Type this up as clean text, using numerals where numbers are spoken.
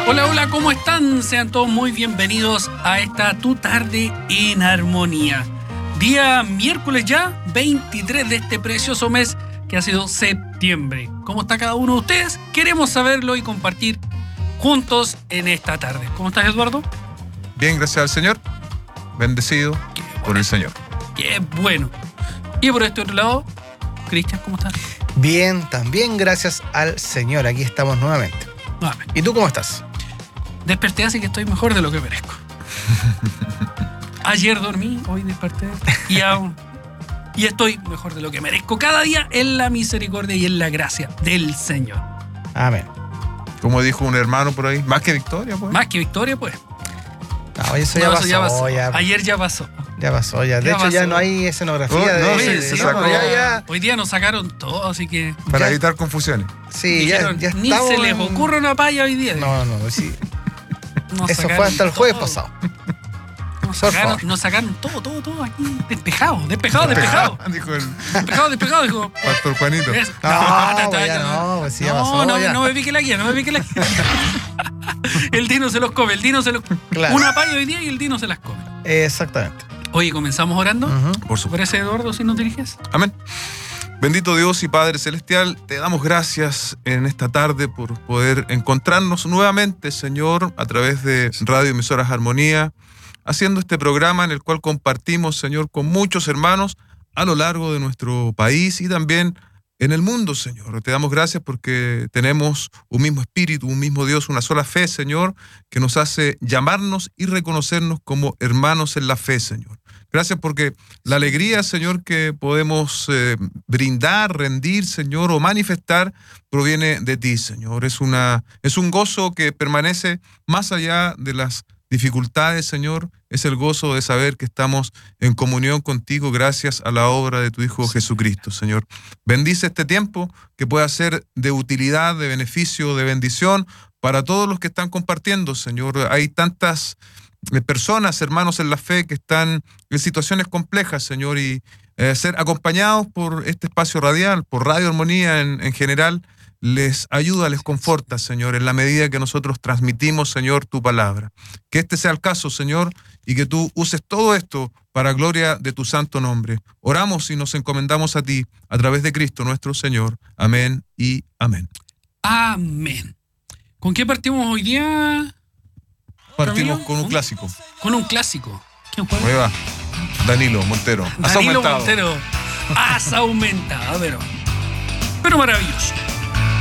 Hola, hola, ¿cómo están? Sean todos muy bienvenidos a esta Tu Tarde en Armonía. Día miércoles ya, 23 de este precioso mes que ha sido septiembre. ¿Cómo está cada uno de ustedes? Queremos saberlo y compartir juntos en esta tarde. ¿Cómo estás, Eduardo? Bien, gracias al Señor. Bendecido por el Señor. Qué bueno. Y por este otro lado, Cristian, ¿cómo estás? Bien, también gracias al Señor. Aquí estamos nuevamente. ¿Y tú cómo estás? Desperté, así que estoy mejor de lo que merezco. Ayer dormí, hoy desperté y estoy mejor de lo que merezco cada día en la misericordia y en la gracia del Señor. Amén. Como dijo un hermano por ahí, más que victoria, pues. Más que victoria, pues. No, eso ya pasó. Ayer ya pasó. Ya pasó, ya. De hecho, pasó. ya no hay escenografía. Se sacó. Hoy día nos sacaron todo, así que... Para evitar confusiones. Sí, dijeron, ya ni estamos se les ocurre una palla hoy día. No, sí. Eso fue hasta el jueves pasado. Nos sacaron todo aquí. Despejado. Dijo el Despejado, dijo. Pastor Juanito. No me pique la guía. El Dino se los come, Claro. Una palla hoy día y el Dino se las come. Exactamente. Oye, ¿comenzamos orando? Por supuesto. ¿Parece, Eduardo, si nos diriges? Amén. Bendito Dios y Padre Celestial, te damos gracias en esta tarde por poder encontrarnos nuevamente, Señor, a través de Radio Emisoras Armonía, haciendo este programa en el cual compartimos, Señor, con muchos hermanos a lo largo de nuestro país y también en el mundo, Señor. Te damos gracias porque tenemos un mismo espíritu, un mismo Dios, una sola fe, Señor, que nos hace llamarnos y reconocernos como hermanos en la fe, Señor. Gracias porque la alegría, Señor, que podemos brindar, rendir, Señor, o manifestar, proviene de ti, Señor. Es un gozo que permanece más allá de las dificultades, Señor. Es el gozo de saber que estamos en comunión contigo gracias a la obra de tu Hijo Jesucristo, Señor. Bendice este tiempo que pueda ser de utilidad, de beneficio, de bendición para todos los que están compartiendo, Señor. Hay tantas personas, hermanos en la fe, que están en situaciones complejas, Señor, y ser acompañados por este espacio radial, por Radio Armonía en general, les ayuda, les conforta, Señor, en la medida que nosotros transmitimos, Señor, tu palabra. Que este sea el caso, Señor, y que tú uses todo esto para gloria de tu santo nombre. Oramos y nos encomendamos a ti, a través de Cristo nuestro Señor. Amén y amén. Amén. ¿Con qué partimos hoy día? Partimos con un clásico. Con un clásico. ¿Quién juega? Ahí va. Danilo Montero. Danilo Montero. Has aumentado, pero maravilloso.